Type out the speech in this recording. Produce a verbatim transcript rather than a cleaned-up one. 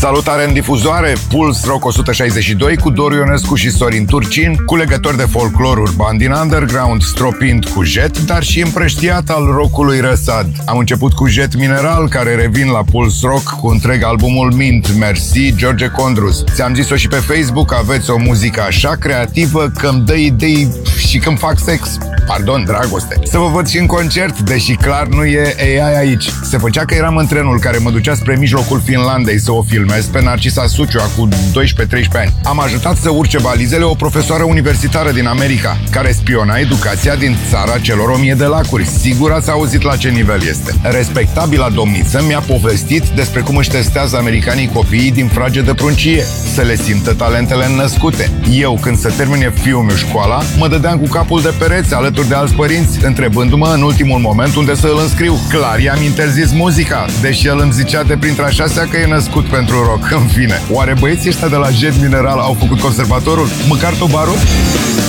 Salutare în difuzoare, Puls Rock o sută șaizeci și doi cu Doru Ionescu și Sorin Turcin, culegător de folclor urban din underground, stropind cu Jet, dar și împrăștiat al rockului Răsad. Am început cu Jet Mineral, care revin la Puls Rock cu întreg albumul Mint, Merci, George Condrus. Ți-am zis-o și pe Facebook, aveți o muzică așa creativă că îmi dă idei și când fac sex. Pardon, dragoste. Să vă văd și în concert, deși clar nu e A I aici. Se făcea că eram în trenul care mă ducea spre mijlocul Finlandei să o filmez pe Narcisa Suciu cu doisprezece treisprezece ani. Am ajutat să urce valizele o profesoară universitară din America, care spiona educația din țara celor o mie de lacuri. Sigur ați auzit la ce nivel este. Respectabila domniță mi-a povestit despre cum își testează americanii copiii din frage de pruncie, să le simtă talentele înnăscute. Eu, când se termine fiul meu școala, mă dădeam cu capul de pereți alături de alți părinți, întrebându-mă în ultimul moment unde să îl înscriu. Clar, i-am interzis muzica, deși el îmi zicea de printre a șasea că e născut pentru rock. În fine, oare băieții ăștia de la Jet Mineral au făcut conservatorul? Măcar tobarul?